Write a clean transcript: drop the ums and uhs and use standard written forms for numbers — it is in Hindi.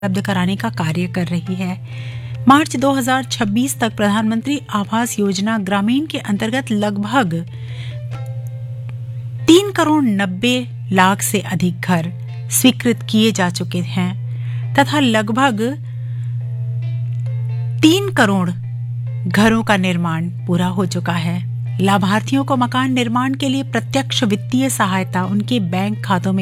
उपलब्ध कराने का कार्य कर रही है। मार्च 2026 तक प्रधानमंत्री आवास योजना ग्रामीण के अंतर्गत लगभग 3 करोड़ 90 लाख से अधिक घर स्वीकृत किए जा चुके हैं तथा लगभग 3 करोड़ घरों का निर्माण पूरा हो चुका है। लाभार्थियों को मकान निर्माण के लिए प्रत्यक्ष वित्तीय सहायता उनके बैंक खातों में